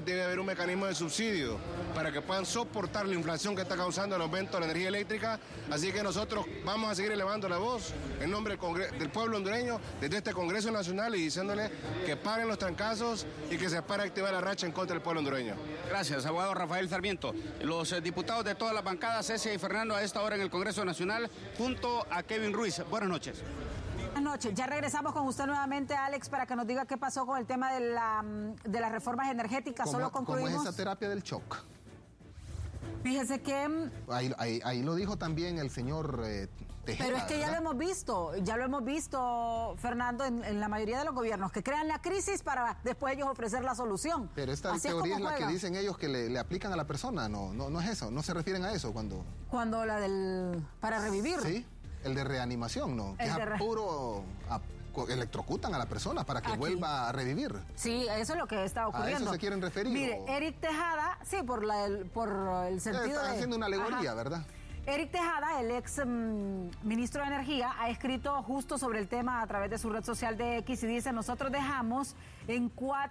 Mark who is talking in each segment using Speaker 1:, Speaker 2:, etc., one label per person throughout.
Speaker 1: debe haber un mecanismo de subsidio para que puedan soportar la inflación que está causando el aumento de la energía eléctrica. Así que nosotros vamos a seguir elevando la voz en nombre del pueblo hondureño desde este Congreso Nacional y diciéndole que paren los trancazos y que se pare a activar la racha en contra del pueblo hondureño.
Speaker 2: Gracias, abogado Rafael Sarmiento. Los diputados de todas las bancadas, Cecia y Fernando, a esta hora en el Congreso Nacional, junto a Kevin Ruiz. Buenas noches.
Speaker 3: Buenas noches. Ya regresamos con usted nuevamente, Alex, para que nos diga qué pasó con el tema de las reformas energéticas. Solo concluimos.
Speaker 4: ¿Cómo es esa terapia del shock?
Speaker 3: Fíjese que...
Speaker 4: Ahí lo dijo también el señor Tejeda.
Speaker 3: Pero es que ya lo hemos visto, Fernando, en la mayoría de los gobiernos, que crean la crisis para después ellos ofrecer la solución.
Speaker 4: Pero esta teoría es la que dicen ellos que le aplican a la persona, no es eso, no se refieren a eso
Speaker 3: Cuando la para revivir.
Speaker 4: Sí, el de reanimación, ¿no? Que es puro... electrocutan a la persona para que vuelva a revivir.
Speaker 3: Sí, eso es lo que está ocurriendo.
Speaker 4: ¿A eso se quieren referir?
Speaker 3: Mire, Eric Tejada, sí, por el sentido
Speaker 4: Están haciendo una alegoría, ¿verdad?
Speaker 3: Eric Tejada, el ex ministro de Energía, ha escrito justo sobre el tema a través de su red social de X y dice: nosotros dejamos en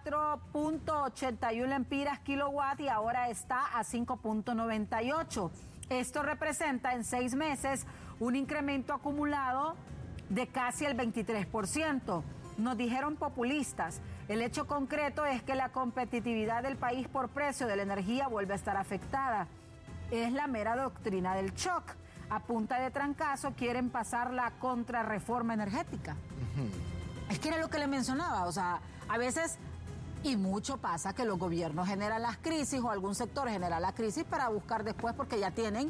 Speaker 3: 4.81 lempiras kilowatt y ahora está a 5.98. Esto representa en 6 meses un incremento acumulado de casi el 23%. Nos dijeron populistas. El hecho concreto es que la competitividad del país por precio de la energía vuelve a estar afectada. Es la mera doctrina del shock. A punta de trancazo quieren pasar la contrarreforma energética. Es que era lo que le mencionaba, o sea, a veces, y mucho pasa que los gobiernos generan las crisis o algún sector genera la crisis para buscar después porque ya tienen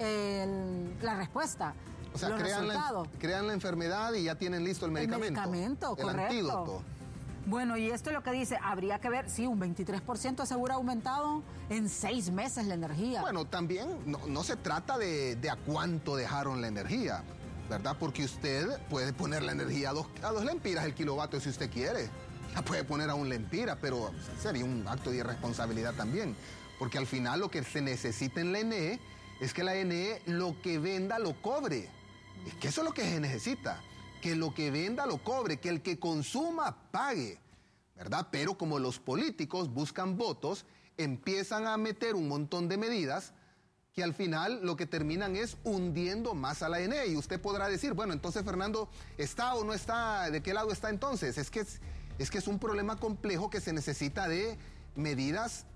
Speaker 3: la respuesta. O sea,
Speaker 4: crean la enfermedad y ya tienen listo el medicamento.
Speaker 3: El medicamento, correcto.
Speaker 4: El antídoto.
Speaker 3: Bueno, y esto es lo que dice, habría que ver, sí, un 23% asegura aumentado en 6 meses la energía.
Speaker 4: Bueno, también no se trata de a cuánto dejaron la energía, ¿verdad? Porque usted puede poner la energía a 2 lempiras el kilovatio si usted quiere. La puede poner a 1 lempira, pero sería un acto de irresponsabilidad también. Porque al final lo que se necesita en la ENE es que la ENE lo que venda lo cobre. Es que eso es lo que se necesita. Que lo que venda lo cobre, que el que consuma pague, ¿verdad? Pero como los políticos buscan votos, empiezan a meter un montón de medidas que al final lo que terminan es hundiendo más a la ENE. Y usted podrá decir, bueno, entonces Fernando, ¿está o no está? ¿De qué lado está entonces? Es que es un problema complejo que se necesita de medidas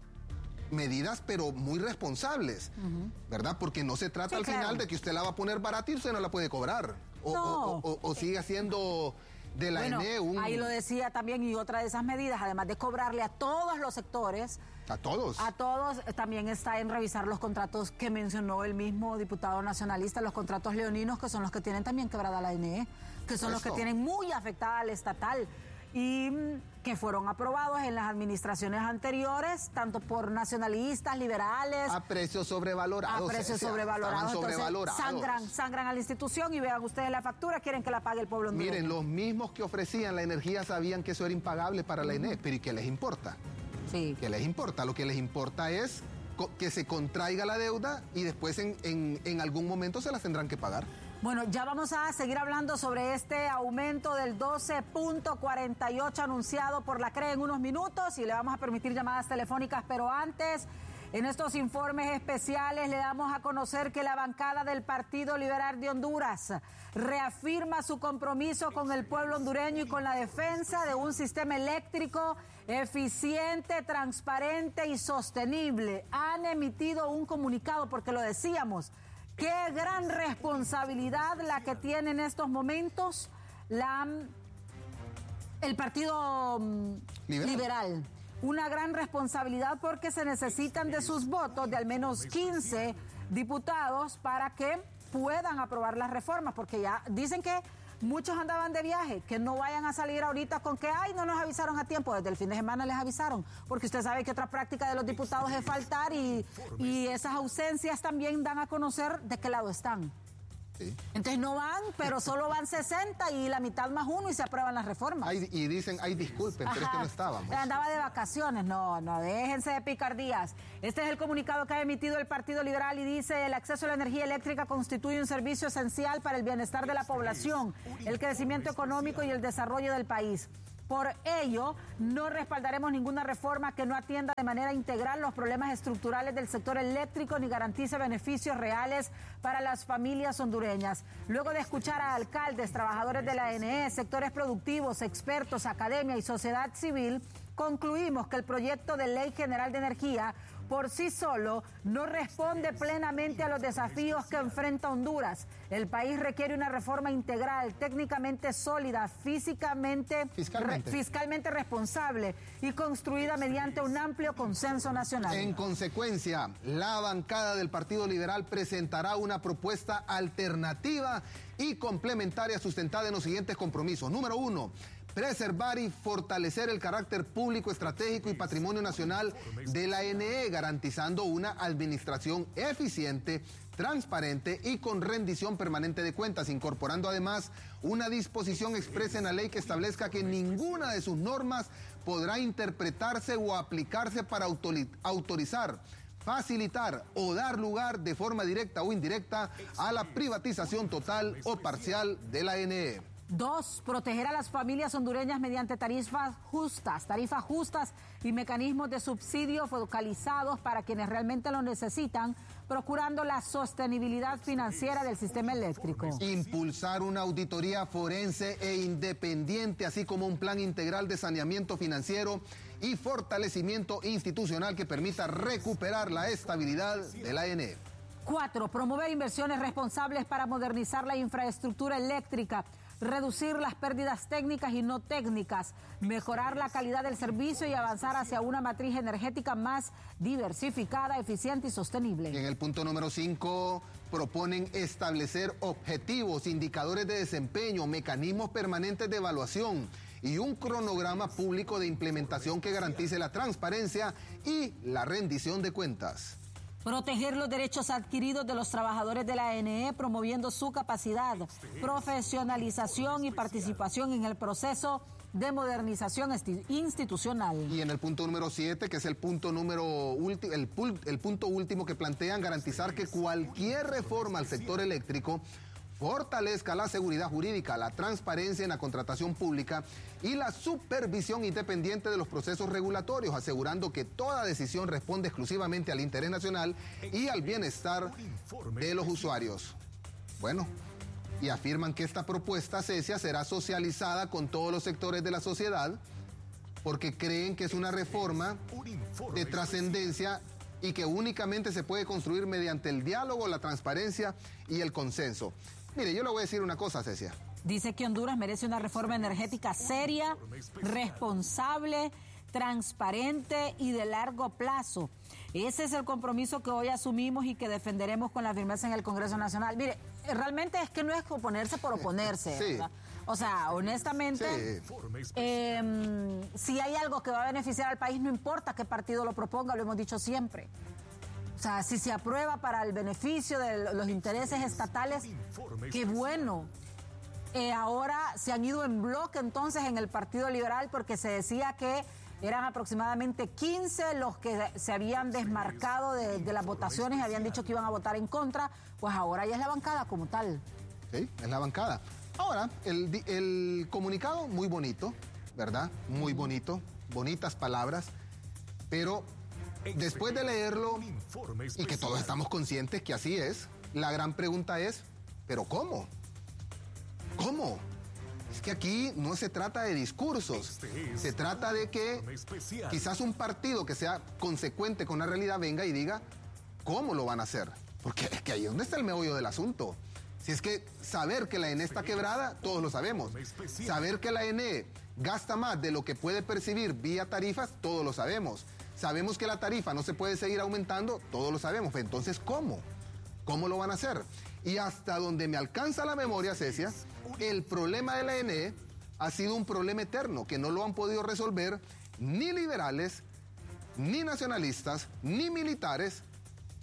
Speaker 4: pero muy responsables, ¿verdad? Porque no se trata al final de que usted la va a poner barata y usted no la puede cobrar. O sigue haciendo de la ENE
Speaker 3: ahí lo decía también, y otra de esas medidas, además de cobrarle a todos los sectores...
Speaker 4: A todos,
Speaker 3: también está en revisar los contratos que mencionó el mismo diputado nacionalista, los contratos leoninos, que son los que tienen también quebrada la ENE, que son los que tienen muy afectada al estatal, y que fueron aprobados en las administraciones anteriores, tanto por nacionalistas, liberales.
Speaker 4: A precios sobrevalorados.
Speaker 3: Entonces, sangran a la institución y vean ustedes la factura, quieren que la pague el pueblo hondureño.
Speaker 4: Miren, los mismos que ofrecían la energía sabían que eso era impagable para la ENE, pero ¿y qué les importa?
Speaker 3: Sí.
Speaker 4: ¿Qué les importa? Lo que les importa es que se contraiga la deuda y después en algún momento se las tendrán que pagar.
Speaker 3: Bueno, ya vamos a seguir hablando sobre este aumento del 12.48 anunciado por la CRE en unos minutos y le vamos a permitir llamadas telefónicas, pero antes, en estos informes especiales le damos a conocer que la bancada del Partido Liberal de Honduras reafirma su compromiso con el pueblo hondureño y con la defensa de un sistema eléctrico eficiente, transparente y sostenible. Han emitido un comunicado porque lo decíamos. Qué gran responsabilidad la que tiene en estos momentos el Partido Liberal. Una gran responsabilidad porque se necesitan de sus votos de al menos 15 diputados para que puedan aprobar las reformas, porque ya dicen que muchos andaban de viaje, que no vayan a salir ahorita con que, no nos avisaron a tiempo, desde el fin de semana les avisaron, porque usted sabe que otra práctica de los diputados es faltar y esas ausencias también dan a conocer de qué lado están. Sí. Entonces no van, pero solo van 60 y la mitad más 1 y se aprueban las reformas.
Speaker 4: Y dicen, disculpen, pero es que no estábamos.
Speaker 3: Andaba de vacaciones, no, déjense de picardías. Este es el comunicado que ha emitido el Partido Liberal y dice: el acceso a la energía eléctrica constituye un servicio esencial para el bienestar de la población, el crecimiento económico y el desarrollo del país. Por ello, no respaldaremos ninguna reforma que no atienda de manera integral los problemas estructurales del sector eléctrico ni garantice beneficios reales para las familias hondureñas. Luego de escuchar a alcaldes, trabajadores de la ANE, sectores productivos, expertos, academia y sociedad civil, concluimos que el proyecto de Ley General de Energía por sí solo no responde plenamente a los desafíos que enfrenta Honduras. El país requiere una reforma integral, técnicamente sólida, fiscalmente responsable y construida mediante un amplio consenso nacional.
Speaker 4: En consecuencia, la bancada del Partido Liberal presentará una propuesta alternativa y complementaria sustentada en los siguientes compromisos. Número 1. Preservar y fortalecer el carácter público, estratégico y patrimonio nacional de la ANE, garantizando una administración eficiente, transparente y con rendición permanente de cuentas, incorporando además una disposición expresa en la ley que establezca que ninguna de sus normas podrá interpretarse o aplicarse para autorizar, facilitar o dar lugar de forma directa o indirecta a la privatización total o parcial de la ANE.
Speaker 3: 2. Proteger a las familias hondureñas mediante tarifas justas y mecanismos de subsidio focalizados para quienes realmente lo necesitan, procurando la sostenibilidad financiera del sistema eléctrico.
Speaker 4: Impulsar una auditoría forense e independiente, así como un plan integral de saneamiento financiero y fortalecimiento institucional que permita recuperar la estabilidad de la ANE.
Speaker 3: 4. Promover inversiones responsables para modernizar la infraestructura eléctrica, reducir las pérdidas técnicas y no técnicas, mejorar la calidad del servicio y avanzar hacia una matriz energética más diversificada, eficiente y sostenible.
Speaker 4: Y en el punto número 5, proponen establecer objetivos, indicadores de desempeño, mecanismos permanentes de evaluación y un cronograma público de implementación que garantice la transparencia y la rendición de cuentas.
Speaker 3: Proteger los derechos adquiridos de los trabajadores de la ANE, promoviendo su capacidad, profesionalización y participación en el proceso de modernización institucional.
Speaker 4: Y en el punto número 7, que es el punto último que plantean, garantizar que cualquier reforma al sector eléctrico fortalezca la seguridad jurídica, la transparencia en la contratación pública y la supervisión independiente de los procesos regulatorios, asegurando que toda decisión responde exclusivamente al interés nacional y al bienestar de los usuarios. Bueno, y afirman que esta propuesta, Cecia, será socializada con todos los sectores de la sociedad porque creen que es una reforma de trascendencia y que únicamente se puede construir mediante el diálogo, la transparencia y el consenso. Mire, yo le voy a decir una cosa, Cecia.
Speaker 3: Dice que Honduras merece una reforma energética seria, responsable, transparente y de largo plazo. Ese es el compromiso que hoy asumimos y que defenderemos con la firmeza en el Congreso Nacional. Mire, realmente es que no es oponerse por oponerse,
Speaker 4: sí.
Speaker 3: ¿verdad? O sea, honestamente, si hay algo que va a beneficiar al país, no importa qué partido lo proponga, lo hemos dicho siempre. O sea, si se aprueba para el beneficio de los intereses estatales, qué bueno. Ahora se han ido en bloque entonces en el Partido Liberal porque se decía que eran aproximadamente 15 los que se habían desmarcado de las votaciones y habían dicho que iban a votar en contra, pues ahora ya es la bancada como tal.
Speaker 4: Sí, es la bancada. Ahora, el comunicado muy bonito, ¿verdad? Muy bonito, bonitas palabras, pero después de leerlo y que todos estamos conscientes que así es, la gran pregunta es, ¿pero cómo? ¿Cómo? Es que aquí no se trata de discursos, se trata de que quizás un partido que sea consecuente con la realidad venga y diga cómo lo van a hacer, porque es que ahí es donde está el meollo del asunto. Si es que saber que la ANE está quebrada, todos lo sabemos. Saber que la ANE gasta más de lo que puede percibir vía tarifas, todos lo sabemos. Sabemos que la tarifa no se puede seguir aumentando, todos lo sabemos. Entonces, ¿cómo? ¿Cómo lo van a hacer? Y hasta donde me alcanza la memoria, Cecia, el problema de la ANE ha sido un problema eterno, que no lo han podido resolver ni liberales, ni nacionalistas, ni militares,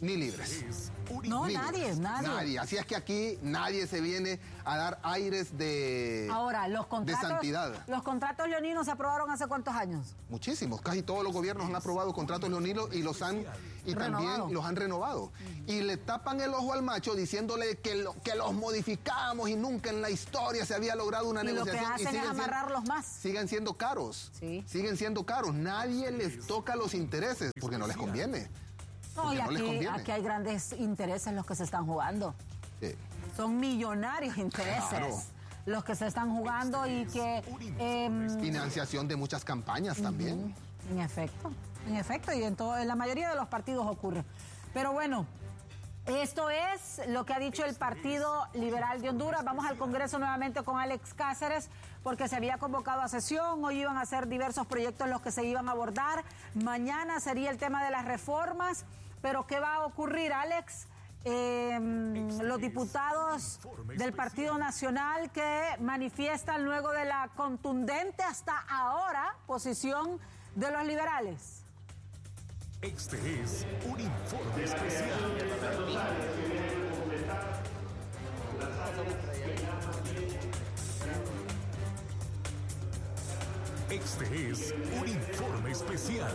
Speaker 4: ni libres.
Speaker 3: No, nadie.
Speaker 4: Así es que aquí nadie se viene a dar aires de,
Speaker 3: ahora,
Speaker 4: de santidad.
Speaker 3: ¿Los contratos leoninos se aprobaron hace cuántos años?
Speaker 4: Muchísimos. Casi todos los gobiernos han aprobado contratos leoninos y también los han renovado. Y le tapan el ojo al macho diciéndole que los modificamos y nunca en la historia se había logrado una negociación.
Speaker 3: Lo que hacen es amarrarlos más.
Speaker 4: Siguen siendo caros.
Speaker 3: Sí.
Speaker 4: Siguen siendo caros. Nadie les toca los intereses porque no les conviene.
Speaker 3: No, y aquí hay grandes intereses los que se están jugando.
Speaker 4: Sí.
Speaker 3: Son millonarios intereses los que se están jugando y que...
Speaker 4: financiación de muchas campañas también.
Speaker 3: En efecto, y en la mayoría de los partidos ocurre. Pero bueno, esto es lo que ha dicho el Partido Liberal de Honduras. Vamos al Congreso nuevamente con Alex Cáceres, porque se había convocado a sesión. Hoy iban a ser diversos proyectos los que se iban a abordar. Mañana sería el tema de las reformas. Pero ¿qué va a ocurrir, Alex? Los diputados del Partido Nacional que manifiestan luego de la contundente hasta ahora posición de los liberales.
Speaker 5: Este es un informe especial. Este es un informe especial.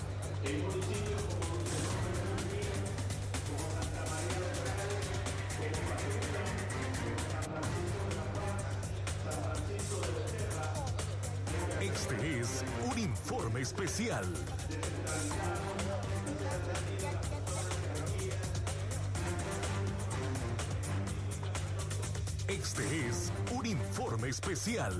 Speaker 5: Este es un informe especial. Este es un informe especial.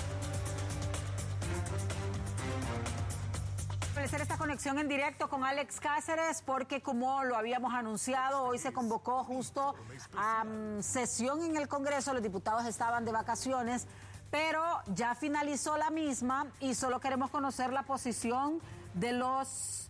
Speaker 3: Hacer esta conexión en directo con Alex Cáceres porque, como lo habíamos anunciado, hoy se convocó justo a sesión en el Congreso. Los diputados estaban de vacaciones, pero ya finalizó la misma y solo queremos conocer la posición de los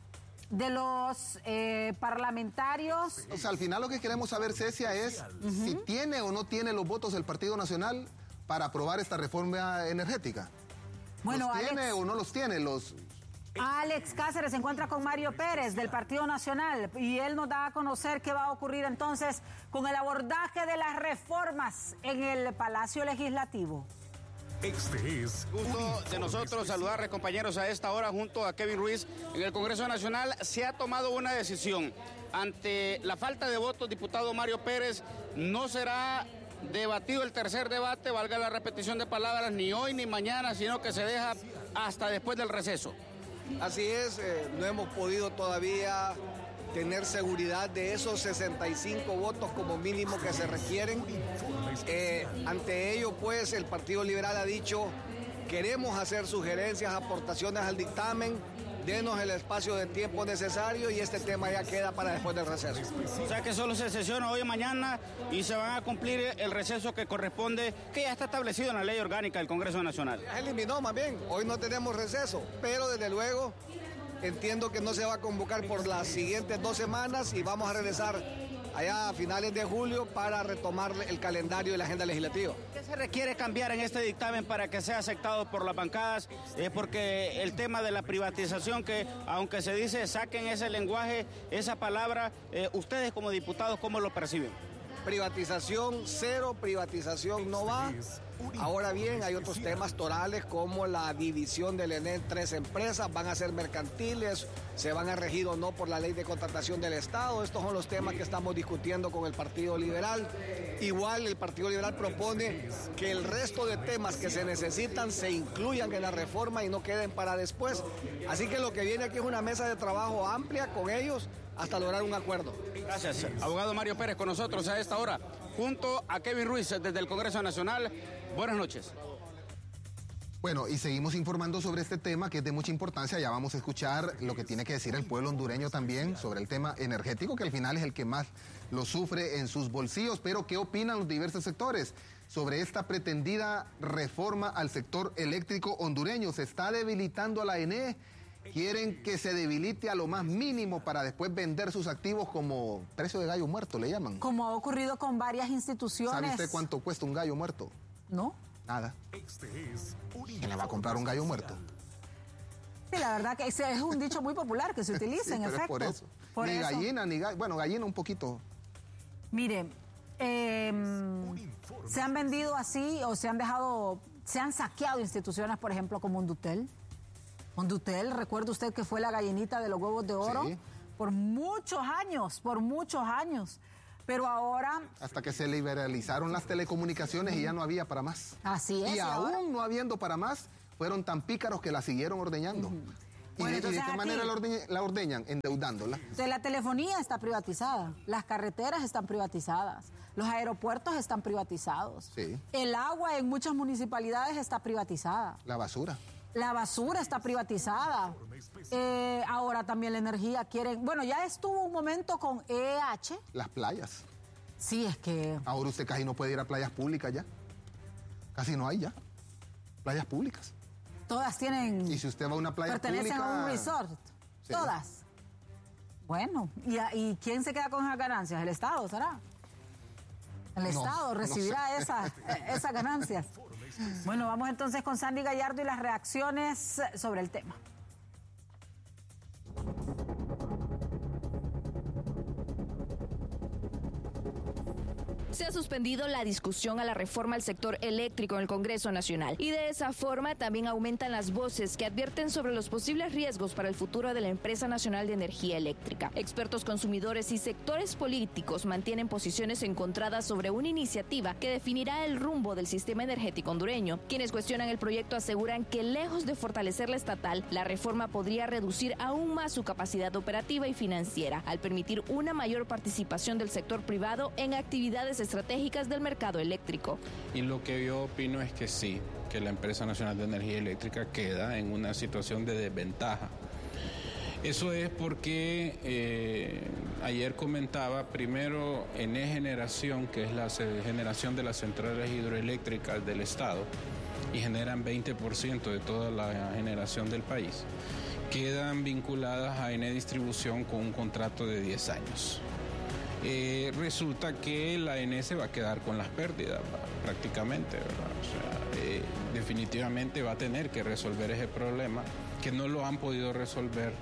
Speaker 3: parlamentarios.
Speaker 4: O sea, al final lo que queremos saber, Cecia, es si tiene o no tiene los votos del Partido Nacional para aprobar esta reforma energética.
Speaker 3: Bueno,
Speaker 4: ¿los tiene
Speaker 3: Alex,
Speaker 4: o no los tiene?
Speaker 3: Alex Cáceres se encuentra con Mario Pérez del Partido Nacional y él nos da a conocer qué va a ocurrir entonces con el abordaje de las reformas en el Palacio Legislativo.
Speaker 5: Este es
Speaker 2: gusto de nosotros saludarles, compañeros, a esta hora junto a Kevin Ruiz. En el Congreso Nacional se ha tomado una decisión. Ante la falta de votos, diputado Mario Pérez, no será debatido el tercer debate, valga la repetición de palabras, ni hoy ni mañana, sino que se deja hasta después del receso.
Speaker 6: Así es, no hemos podido todavía tener seguridad de esos 65 votos como mínimo que se requieren. Ante ello, pues, el Partido Liberal ha dicho, queremos hacer sugerencias, aportaciones al dictamen, denos el espacio de tiempo necesario y este tema ya queda para después del receso.
Speaker 2: O sea que solo se sesiona hoy y mañana y se van a cumplir el receso que corresponde, que ya está establecido en la ley orgánica del Congreso Nacional.
Speaker 6: Ya se eliminó más bien, hoy no tenemos receso, pero desde luego entiendo que no se va a convocar por las siguientes 2 semanas y vamos a regresar allá a finales de julio para retomar el calendario de la agenda legislativa.
Speaker 2: ¿Qué se requiere cambiar en este dictamen para que sea aceptado por las bancadas? Porque el tema de la privatización, que aunque se dice saquen ese lenguaje, esa palabra, ustedes como diputados, ¿cómo lo perciben?
Speaker 6: Privatización cero, privatización no va. Ahora bien, hay otros temas torales como la división del ENE en 3 empresas, van a ser mercantiles, se van a regir o no por la ley de contratación del Estado. Estos son los temas que estamos discutiendo con el Partido Liberal. Igual el Partido Liberal propone que el resto de temas que se necesitan se incluyan en la reforma y no queden para después. Así que lo que viene aquí es una mesa de trabajo amplia con ellos hasta lograr un acuerdo.
Speaker 2: Gracias. Abogado Mario Pérez con nosotros a esta hora, junto a Kevin Ruiz desde el Congreso Nacional. Buenas noches.
Speaker 4: Bueno, y seguimos informando sobre este tema que es de mucha importancia. Ya vamos a escuchar lo que tiene que decir el pueblo hondureño también sobre el tema energético, que al final es el que más lo sufre en sus bolsillos. Pero, ¿qué opinan los diversos sectores sobre esta pretendida reforma al sector eléctrico hondureño? ¿Se está debilitando a la ENE? Quieren que se debilite a lo más mínimo para después vender sus activos como precio de gallo muerto, le llaman.
Speaker 3: Como ha ocurrido con varias instituciones.
Speaker 4: ¿Sabe usted cuánto cuesta un gallo muerto?
Speaker 3: ¿No?
Speaker 4: Nada. ¿Quién le va a comprar un gallo muerto?
Speaker 3: Sí, la verdad que ese es un dicho muy popular que se utiliza,
Speaker 4: sí,
Speaker 3: en
Speaker 4: pero
Speaker 3: efecto.
Speaker 4: es por eso. Ni gallina, ni gallo. Bueno, gallina un poquito.
Speaker 3: Mire, se han vendido así o se han saqueado instituciones, por ejemplo, como Hondutel. Hondutel, ¿recuerda usted que fue la gallinita de los huevos de oro?
Speaker 4: Sí.
Speaker 3: Por muchos años. Pero ahora...
Speaker 4: Hasta que se liberalizaron las telecomunicaciones y ya no había para más.
Speaker 3: Así es.
Speaker 4: Y aún
Speaker 3: ahora...
Speaker 4: no habiendo para más, fueron tan pícaros que la siguieron ordeñando.
Speaker 3: Bueno,
Speaker 4: ¿Y de qué manera la ordeñan? Endeudándola.
Speaker 3: Entonces, la telefonía está privatizada, las carreteras están privatizadas, los aeropuertos están privatizados.
Speaker 4: Sí.
Speaker 3: El agua en muchas municipalidades está privatizada.
Speaker 4: La basura.
Speaker 3: La basura está privatizada. Ahora también la energía quieren... Bueno, ya estuvo un momento con EH.
Speaker 4: Las playas.
Speaker 3: Sí, es que...
Speaker 4: Ahora usted casi no puede ir a playas públicas ya. Casi no hay ya. Playas públicas.
Speaker 3: Todas tienen...
Speaker 4: Y si usted va a una playa
Speaker 3: pertenecen
Speaker 4: pública...
Speaker 3: a un resort.
Speaker 4: Sí.
Speaker 3: Todas. Bueno, ¿y quién se queda con esas ganancias? ¿El Estado será? El Estado recibirá esas ganancias. Bueno, vamos entonces con Sandy Gallardo y las reacciones sobre el tema.
Speaker 7: Se ha suspendido la discusión a la reforma al sector eléctrico en el Congreso Nacional y de esa forma también aumentan las voces que advierten sobre los posibles riesgos para el futuro de la Empresa Nacional de Energía Eléctrica. Expertos, consumidores y sectores políticos mantienen posiciones encontradas sobre una iniciativa que definirá el rumbo del sistema energético hondureño. Quienes cuestionan el proyecto aseguran que lejos de fortalecer la estatal, la reforma podría reducir aún más su capacidad operativa y financiera al permitir una mayor participación del sector privado en actividades estratégicas del mercado eléctrico.
Speaker 8: Y lo que yo opino es que sí, que la Empresa Nacional de Energía Eléctrica queda en una situación de desventaja. Eso es porque ayer comentaba primero ENE Generación, que es la generación de las centrales hidroeléctricas del Estado, y generan 20% de toda la generación del país, quedan vinculadas a ENE Distribución con un contrato de 10 años. Resulta que la ENE se va a quedar con las pérdidas prácticamente, ¿verdad? O sea, definitivamente va a tener que resolver ese problema que no lo han podido resolver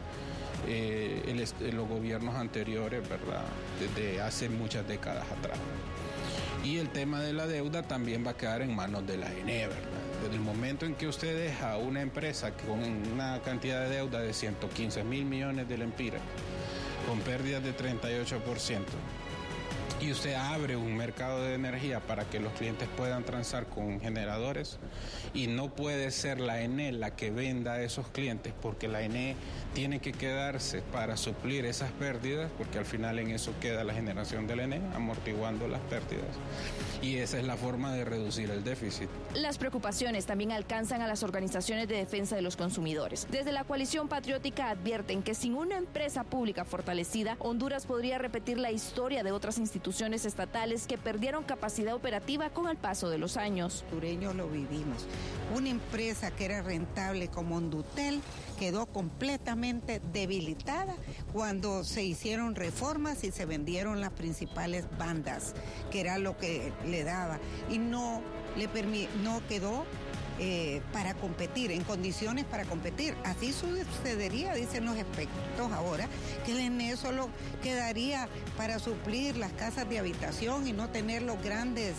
Speaker 8: los gobiernos anteriores, ¿verdad? Desde hace muchas décadas atrás. Y el tema de la deuda también va a quedar en manos de la ENE, ¿verdad? Desde el momento en que usted deja a una empresa con una cantidad de deuda de 115 mil millones de lempiras, con pérdidas de 38%, y usted abre un mercado de energía para que los clientes puedan transar con generadores, y no puede ser la ENE la que venda a esos clientes, porque la ENE tiene que quedarse para suplir esas pérdidas, porque al final en eso queda la generación de la ENE, amortiguando las pérdidas. Y esa es la forma de reducir el déficit.
Speaker 7: Las preocupaciones también alcanzan a las organizaciones de defensa de los consumidores. Desde la coalición patriótica advierten que sin una empresa pública fortalecida, Honduras podría repetir la historia de otras instituciones estatales que perdieron capacidad operativa con el paso de los años.
Speaker 9: Hondureños lo vivimos. Una empresa que era rentable como Hondutel quedó completamente debilitada cuando se hicieron reformas y se vendieron las principales bandas, que era lo que le daba, y no quedó para competir, en condiciones para competir. Así sucedería, dicen los expertos ahora, que el ENE solo quedaría para suplir las casas de habitación y no tener los grandes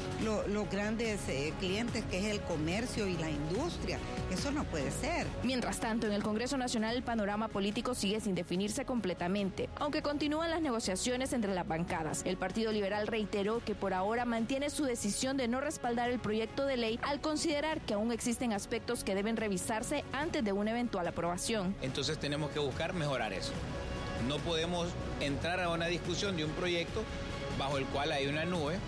Speaker 9: clientes, que es el comercio y la industria. Eso no puede ser.
Speaker 7: Mientras tanto, en el Congreso Nacional el panorama político sigue sin definirse completamente, aunque continúan las negociaciones entre las bancadas. El Partido Liberal reiteró que por ahora mantiene su decisión de no respaldar el proyecto de ley al considerar que aún existen aspectos que deben revisarse antes de una eventual aprobación.
Speaker 10: Entonces tenemos que buscar mejorar eso. No podemos entrar a una discusión de un proyecto bajo el cual hay una nube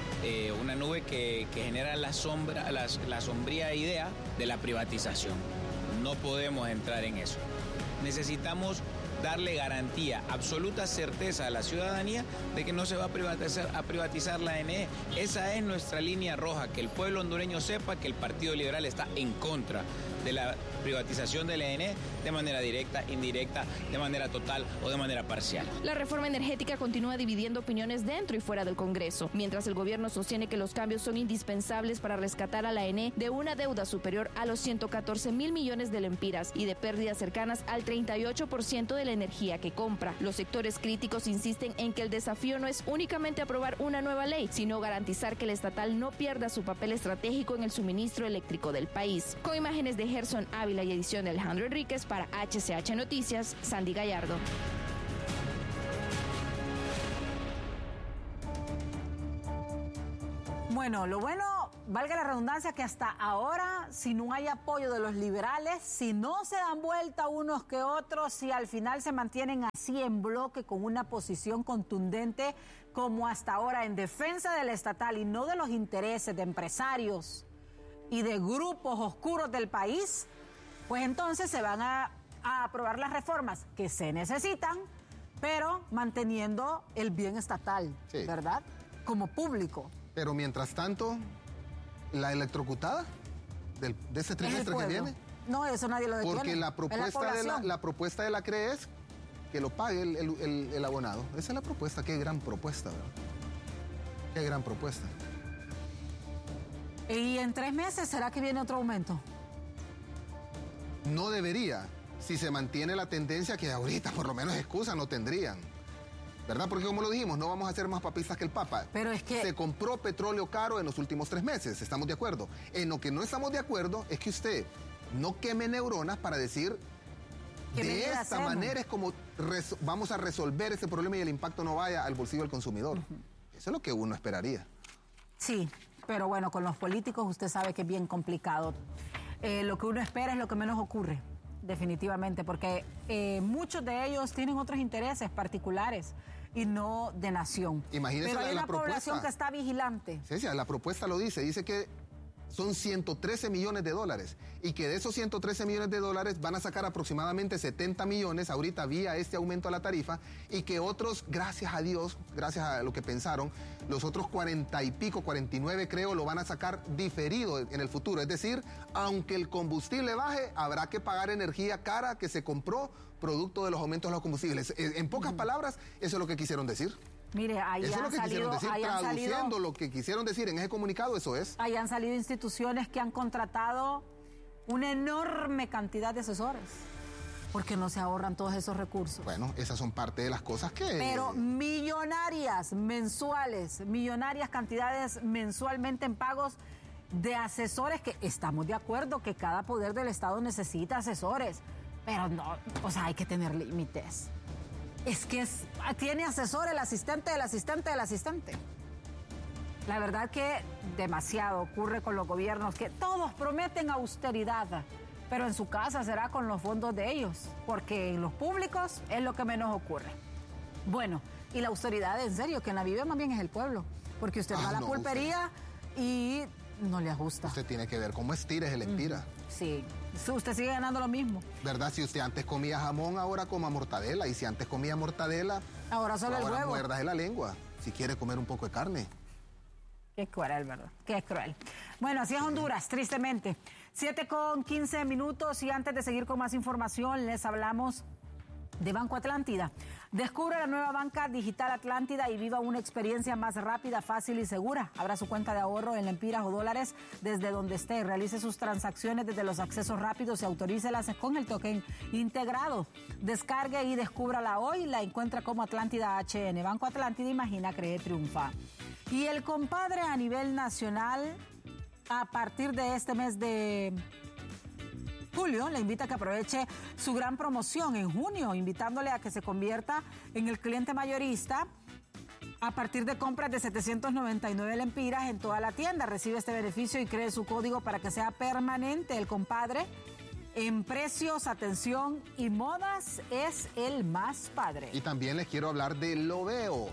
Speaker 10: que genera la sombría idea de la privatización. No podemos entrar en eso. Necesitamos darle garantía, absoluta certeza a la ciudadanía de que no se va a privatizar la ENE. Esa es nuestra línea roja, que el pueblo hondureño sepa que el Partido Liberal está en contra de la privatización del ENE de manera directa, indirecta, de manera total o de manera parcial.
Speaker 7: La reforma energética continúa dividiendo opiniones dentro y fuera del Congreso, mientras el gobierno sostiene que los cambios son indispensables para rescatar a la ENE de una deuda superior a los 114.000 millones de lempiras y de pérdidas cercanas al 38% de la energía que compra. Los sectores críticos insisten en que el desafío no es únicamente aprobar una nueva ley, sino garantizar que el estatal no pierda su papel estratégico en el suministro eléctrico del país. Con imágenes de Gerson Ávila y edición de Alejandro Enríquez para HCH Noticias, Sandy Gallardo.
Speaker 3: Bueno, lo bueno, valga la redundancia, que hasta ahora, si no hay apoyo de los liberales, si no se dan vuelta unos que otros, si al final se mantienen así en bloque con una posición contundente como hasta ahora en defensa del estatal y no de los intereses de empresarios y de grupos oscuros del país, pues entonces se van a aprobar las reformas que se necesitan, pero manteniendo el bien estatal, sí, ¿verdad? Como público.
Speaker 4: Pero mientras tanto, la electrocutada de ese trimestre que viene.
Speaker 3: No, eso nadie lo detiene.
Speaker 4: Porque la propuesta de la CRE es que lo pague el abonado. Esa es la propuesta. Qué gran propuesta, ¿verdad? Qué gran propuesta.
Speaker 3: ¿Y en 3 meses será que viene otro aumento?
Speaker 4: No debería, si se mantiene la tendencia que ahorita por lo menos excusa no tendrían. ¿Verdad? Porque como lo dijimos, no vamos a ser más papistas que el Papa.
Speaker 3: Pero es que...
Speaker 4: Se compró petróleo caro en los últimos 3 meses, estamos de acuerdo. En lo que no estamos de acuerdo es que usted no queme neuronas para decir de esta manera es como vamos a resolver ese problema y el impacto no vaya al bolsillo del consumidor. Eso es lo que uno esperaría.
Speaker 3: Sí, pero bueno, con los políticos usted sabe que es bien complicado. Lo que uno espera es lo que menos ocurre, definitivamente, porque muchos de ellos tienen otros intereses particulares y no de nación.
Speaker 4: Imagínese
Speaker 3: pero hay una población
Speaker 4: propuesta
Speaker 3: que está vigilante.
Speaker 4: Sí, la propuesta lo dice que son 113 millones de dólares y que de esos 113 millones de dólares van a sacar aproximadamente 70 millones ahorita vía este aumento a la tarifa y que otros, gracias a Dios, gracias a lo que pensaron, los otros 40 y pico, 49 creo, lo van a sacar diferido en el futuro. Es decir, aunque el combustible baje, habrá que pagar energía cara que se compró producto de los aumentos de los combustibles. En pocas palabras, eso es lo que quisieron decir.
Speaker 3: Mire, ahí
Speaker 4: eso es lo que quisieron decir, traduciendo
Speaker 3: salido,
Speaker 4: lo que quisieron decir en ese comunicado, eso es.
Speaker 3: Ahí han salido instituciones que han contratado una enorme cantidad de asesores, porque no se ahorran todos esos recursos.
Speaker 4: Bueno, esas son parte de las cosas que...
Speaker 3: Pero millonarias mensuales, millonarias cantidades mensualmente en pagos de asesores, que estamos de acuerdo que cada poder del Estado necesita asesores, pero no, o sea, hay que tener límites. Es que tiene asesor el asistente del asistente del asistente. La verdad que demasiado ocurre con los gobiernos, que todos prometen austeridad, pero en su casa será con los fondos de ellos, porque en los públicos es lo que menos ocurre. Bueno, y la austeridad, en serio, quien la vive más bien es el pueblo, porque usted va a la pulpería y no le ajusta.
Speaker 4: Usted tiene que ver cómo estira es el empira.
Speaker 3: Sí, usted sigue ganando lo mismo.
Speaker 4: ¿Verdad? Si usted antes comía jamón, ahora coma mortadela. Y si antes comía mortadela,
Speaker 3: ahora solo el huevo.
Speaker 4: Muerdas de la lengua, si quiere comer un poco de carne.
Speaker 3: Qué cruel, ¿verdad? Qué cruel. Bueno, así es Honduras, tristemente. 7:15 y antes de seguir con más información, les hablamos de Banco Atlántida. Descubre la nueva banca digital Atlántida y viva una experiencia más rápida, fácil y segura. Abra su cuenta de ahorro en lempiras o dólares desde donde esté. Realice sus transacciones desde los accesos rápidos y autorícelas con el token integrado. Descargue y descúbrala hoy. La encuentra como Atlántida HN. Banco Atlántida, imagina, cree, triunfa. Y el compadre a nivel nacional, a partir de este mes de julio, le invita a que aproveche su gran promoción en junio, invitándole a que se convierta en el cliente mayorista a partir de compras de 799 lempiras en toda la tienda. Recibe este beneficio y cree su código para que sea permanente. El compadre en precios, atención y modas es el más padre.
Speaker 4: Y también les quiero hablar de Loveo.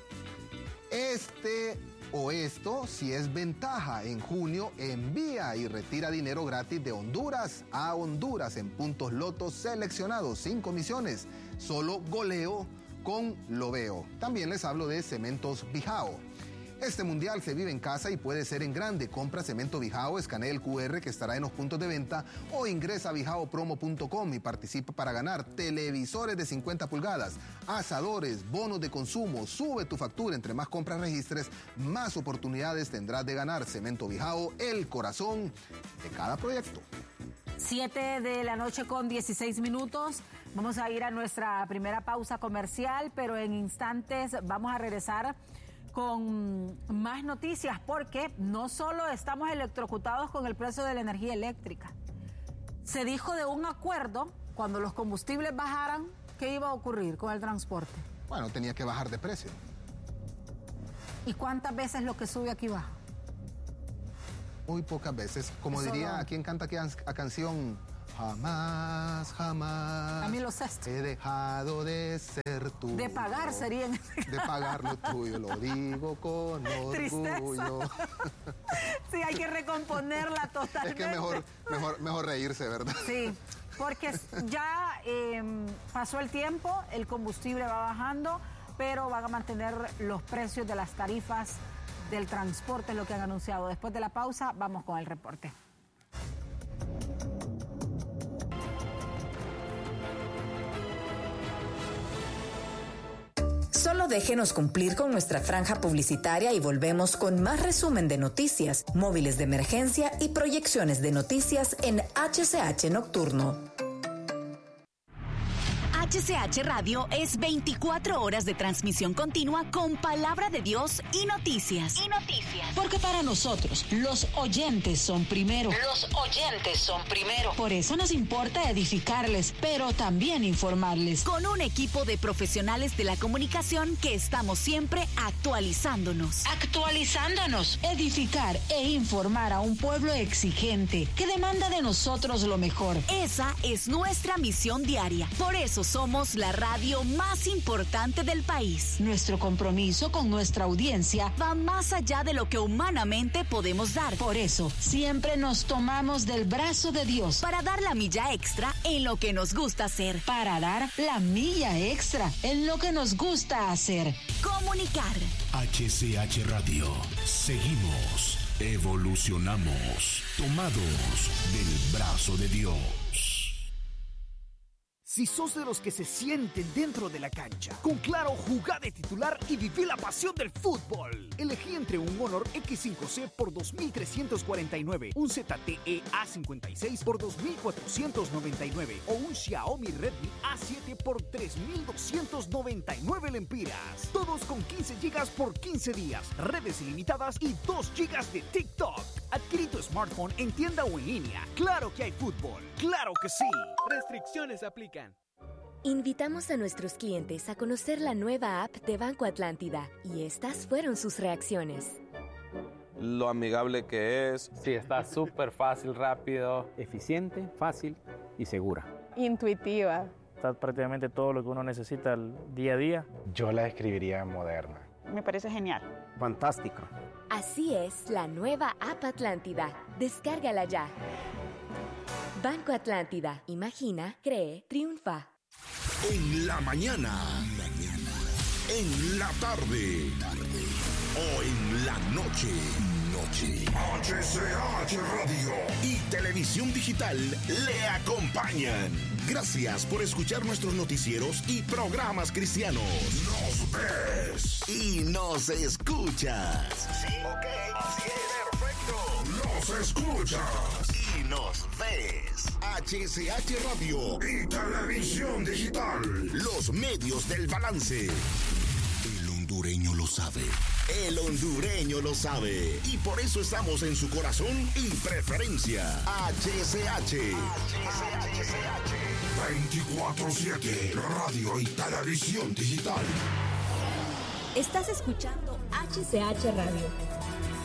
Speaker 4: Esto, si es ventaja, en junio envía y retira dinero gratis de Honduras a Honduras en puntos lotos seleccionados, sin comisiones, solo goleo con Loveo. También les hablo de Cementos Bijao. Este mundial se vive en casa y puede ser en grande. Compra cemento Bijao, escanea el QR que estará en los puntos de venta o ingresa a bijaopromo.com y participa para ganar televisores de 50 pulgadas, asadores, bonos de consumo. Sube tu factura. Entre más compras registres, más oportunidades tendrás de ganar. Cemento Bijao, el corazón de cada proyecto.
Speaker 3: 7:16 p.m. Vamos a ir a nuestra primera pausa comercial, pero en instantes vamos a regresar con más noticias, porque no solo estamos electrocutados con el precio de la energía eléctrica. Se dijo de un acuerdo, cuando los combustibles bajaran, ¿qué iba a ocurrir con el transporte?
Speaker 4: Bueno, tenía que bajar de precio.
Speaker 3: ¿Y cuántas veces lo que sube aquí baja?
Speaker 4: Muy pocas veces. Como
Speaker 3: Eso
Speaker 4: diría,
Speaker 3: no.
Speaker 4: ¿quién canta aquella canción? Jamás, jamás
Speaker 3: A mí lo sé.
Speaker 4: he dejado de ser tuyo.
Speaker 3: De pagar sería.
Speaker 4: De pagar lo tuyo, lo digo con orgullo.
Speaker 3: Tristeza. Sí, hay que recomponerla totalmente.
Speaker 4: Es que mejor reírse, ¿verdad?
Speaker 3: Sí, porque ya pasó el tiempo, el combustible va bajando, pero van a mantener los precios de las tarifas del transporte, es lo que han anunciado. Después de la pausa, vamos con el reporte.
Speaker 11: Solo déjenos cumplir con nuestra franja publicitaria y volvemos con más resumen de noticias, móviles de emergencia y proyecciones de noticias en HCH Nocturno.
Speaker 12: HCH Radio es 24 horas de transmisión continua con palabra de Dios y noticias. Porque para nosotros, los oyentes son primero. Por eso nos importa edificarles, pero también informarles. Con un equipo de profesionales de la comunicación que estamos siempre actualizándonos. Edificar e informar a un pueblo exigente que demanda de nosotros lo mejor. Esa es nuestra misión diaria. Por eso somos la radio más importante del país. Nuestro compromiso con nuestra audiencia va más allá de lo que humanamente podemos dar. Por eso, siempre nos tomamos del brazo de Dios para dar la milla extra en lo que nos gusta hacer. Comunicar.
Speaker 5: HCH Radio. Seguimos, evolucionamos, tomados del brazo de Dios.
Speaker 13: Si sos de los que se sienten dentro de la cancha, con Claro, jugá de titular y viví la pasión del fútbol. Elegí entre un Honor X5C por 2.349, un ZTE A56 por 2.499 o un Xiaomi Redmi A7 por 3.299 lempiras. Todos con 15 GB por 15 días, redes ilimitadas y 2 GB de TikTok. Adquirí tu smartphone en tienda o en línea. Claro que hay fútbol, claro que sí. Restricciones aplican.
Speaker 14: Invitamos a nuestros clientes a conocer la nueva app de Banco Atlántida y estas fueron sus reacciones.
Speaker 15: Lo amigable que es.
Speaker 16: Sí, está súper fácil, rápido, eficiente, fácil y segura.
Speaker 17: Intuitiva.
Speaker 16: Está prácticamente todo lo que uno necesita el día a día.
Speaker 18: Yo la describiría moderna.
Speaker 17: Me parece genial.
Speaker 16: Fantástico.
Speaker 14: Así es la nueva app Atlántida. Descárgala ya. Banco Atlántida. Imagina, cree, triunfa.
Speaker 5: En la mañana, en la tarde, o en la noche. HCH Radio y Televisión Digital le acompañan. Gracias por escuchar nuestros noticieros y programas cristianos. Nos ves y nos escuchas. Sí, ok, sí, perfecto. Nos escuchas y nos ves. HCH Radio y Televisión Digital. Los medios del balance. El hondureño lo sabe. El hondureño lo sabe. Y por eso estamos en su corazón y preferencia. HCH. 24/7. Radio y Televisión Digital.
Speaker 14: Estás escuchando HCH Radio.